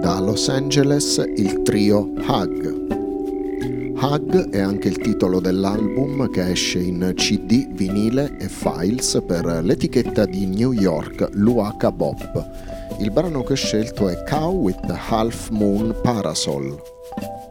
Da Los Angeles il trio Hug. Hug è anche il titolo dell'album che esce in CD, vinile e files per l'etichetta di New York Luaka Bop. Il brano che ho scelto è Cow with Half Moon Parasol.